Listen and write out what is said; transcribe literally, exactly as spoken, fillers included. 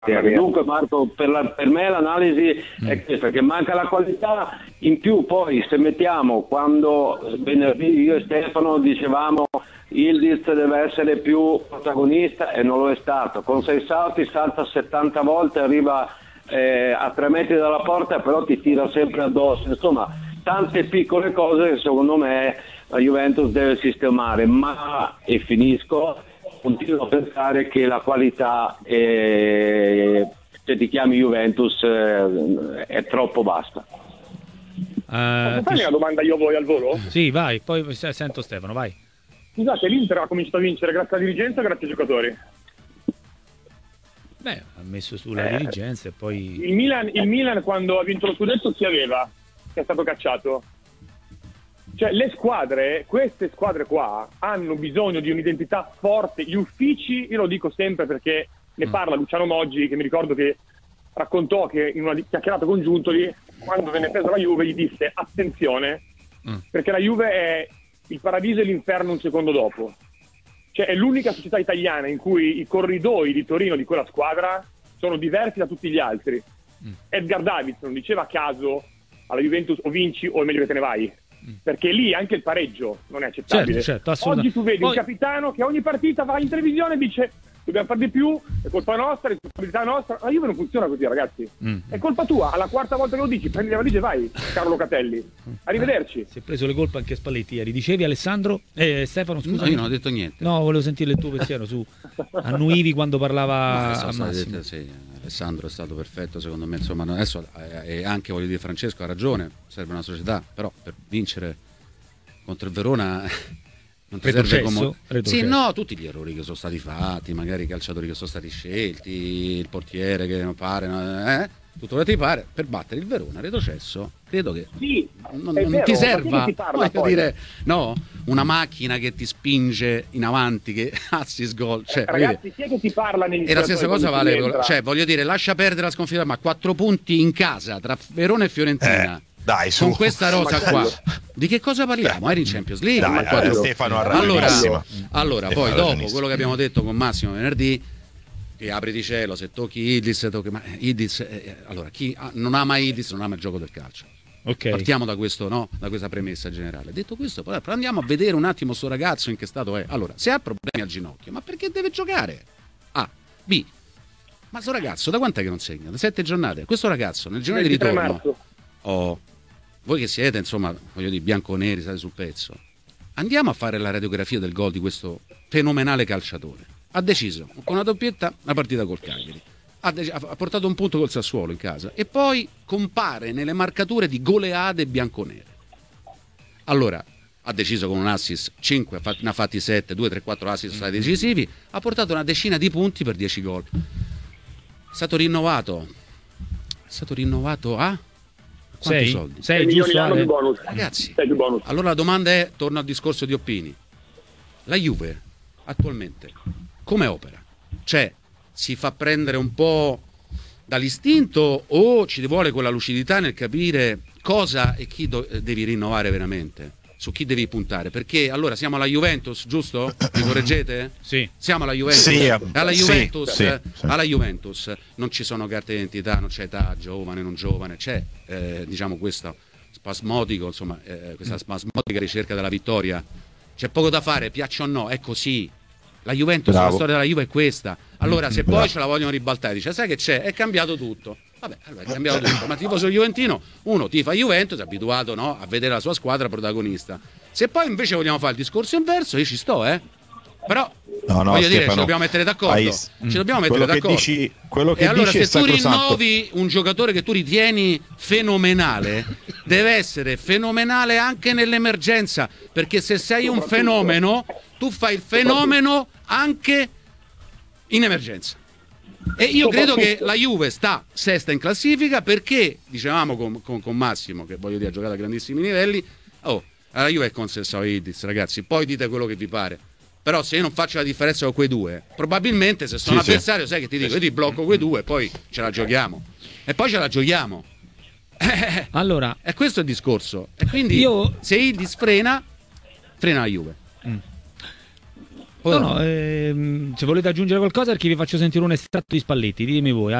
Dunque Marco, per, la, per me l'analisi mm. è questa, che manca la qualità. In più poi se mettiamo, quando venerdì io e Stefano dicevamo Yildiz deve essere più protagonista e non lo è stato, con sei salti salta settanta volte, arriva eh, a tre metri dalla porta, però ti tira sempre addosso. Insomma, tante piccole cose che secondo me la Juventus deve sistemare, ma, e finisco, continuo a pensare che la qualità è, se ti chiami Juventus è, è troppo bassa. Uh, Posso fare una domanda io voi al volo? Sì, vai, poi sento Stefano, vai. Scusate, l'Inter ha cominciato a vincere grazie alla dirigenza o grazie ai giocatori? Beh, ha messo sulla eh, dirigenza e poi... Il Milan, il Milan quando ha vinto lo scudetto chi aveva? Che è stato cacciato? Cioè le squadre, queste squadre qua hanno bisogno di un'identità forte. Gli uffici, io lo dico sempre perché ne mm. parla Luciano Moggi, che mi ricordo che raccontò che in una chiacchierata con Giuntoli, quando venne presa la Juve, gli disse attenzione, mm. perché la Juve è il paradiso e l'inferno un secondo dopo. Cioè è l'unica società italiana in cui i corridoi di Torino di quella squadra sono diversi da tutti gli altri. Mm. Edgar Davidson diceva a caso alla Juventus o vinci o è meglio che te ne vai. Perché lì anche il pareggio non è accettabile. Certo, certo, oggi tu vedi Poi... un capitano che ogni partita va in televisione e dice dobbiamo fare di più, è colpa nostra, è responsabilità nostra. La Juve non funziona così, ragazzi. Mm. È colpa tua, alla quarta volta che lo dici prendi la valigia e vai, Carlo Catelli. Arrivederci. Eh, si è preso le colpe anche Spalletti ieri. Dicevi Alessandro? Eh, Stefano, scusa. No, io non ho detto niente. No, volevo sentire il tuo pensiero su annuivi quando parlava a Massimo. Detto, sì, Alessandro è stato perfetto secondo me, insomma adesso e anche voglio dire Francesco ha ragione, serve una società, però per vincere contro il Verona non ti serve come... Sì, no, tutti gli errori che sono stati fatti, magari i calciatori che sono stati scelti, il portiere che non pare, eh, tutto quello che ti pare, per battere il Verona, retrocesso, credo che sì, non, non vero, ti serva ti parla, dire, no, una macchina che ti spinge in avanti, che assist gol, cioè, eh, ragazzi, chi è che ti parla negli e la stessa cosa vale, cioè voglio dire, lascia perdere la sconfitta, ma quattro punti in casa tra Verona e Fiorentina. Eh. Dai, su. Con questa rosa qua di che cosa parliamo? Eri in Champions League? Dai, dai, Stefano allora, allora Stefano poi dopo quello che abbiamo detto con Massimo venerdì, che apri di cielo, se tocchi Yildiz, tocchi... ma Yildiz eh, allora chi non ama Yildiz non ama il gioco del calcio. Okay. Partiamo da questo, no? Da questa premessa generale. Detto questo, poi andiamo a vedere un attimo sto ragazzo in che stato è. Allora, se ha problemi al ginocchio, ma perché deve giocare? A. B. Ma sto ragazzo da quant'è che non segna? Da sette giornate. Questo ragazzo nel giorno di ritorno oh, voi che siete, insomma, voglio dire, bianconeri, state sul pezzo, andiamo a fare la radiografia del gol di questo fenomenale calciatore. Ha deciso, con una doppietta, la partita col Cagliari. Ha, dec- ha portato un punto col Sassuolo in casa e poi compare nelle marcature di goleade bianconere. Allora, ha deciso con un assist cinque, ne ha fatti sette, due, tre, quattro assist sono stati decisivi, ha portato una decina di punti per dieci gol. È stato rinnovato. È stato rinnovato a... Quanti sei, soldi? sei giusto, Ale? bonus. Ragazzi, sei bonus. allora la domanda è, torno al discorso di Oppini, la Juve attualmente come opera? Cioè si fa prendere un po' dall'istinto o ci vuole quella lucidità nel capire cosa e chi do- devi rinnovare veramente? Su chi devi puntare? Perché allora siamo alla Juventus, giusto? Mi correggete? Sì. Siamo alla Juventus. Sì, alla Juventus, sì, sì. alla Juventus non ci sono carte d'identità, non c'è età, giovane, non giovane, c'è eh, diciamo questo spasmodico, insomma, eh, questa spasmodica ricerca della vittoria. C'è poco da fare, piaccia o no, è così. La Juventus, Bravo. la storia della Juve è questa. Allora, se Bravo. poi ce la vogliono ribaltare, dice, sai che c'è? È cambiato tutto. Vabbè, allora è cambiato tutto. Ma tifoso juventino, uno tifa Juventus, è abituato, no, a vedere la sua squadra protagonista. Se poi invece vogliamo fare il discorso inverso, io ci sto, eh. Però no, no, voglio Stefano, dire, ci dobbiamo mettere d'accordo. hai... Ci dobbiamo mettere quello d'accordo. Che dici, quello che e allora, dici se tu sacrosanto. rinnovi un giocatore che tu ritieni fenomenale, deve essere fenomenale anche nell'emergenza. Perché se sei un fenomeno, tu fai il fenomeno anche in emergenza. E io credo che la Juve sta sesta in classifica perché, dicevamo con, con, con Massimo, che voglio dire ha giocato a grandissimi livelli, oh, la Juve è consessa a Yildiz, ragazzi, poi dite quello che vi pare. Però se io non faccio la differenza con quei due, probabilmente se sono sì, avversario, sì. sai che ti dico, io ti blocco quei due e poi ce la giochiamo. E poi ce la giochiamo. Eh, allora, è questo il discorso. E quindi io... se Yildiz frena, frena la Juve. Mm. No, no, ehm, se volete aggiungere qualcosa, perché vi faccio sentire un estratto di Spalletti, ditemi voi.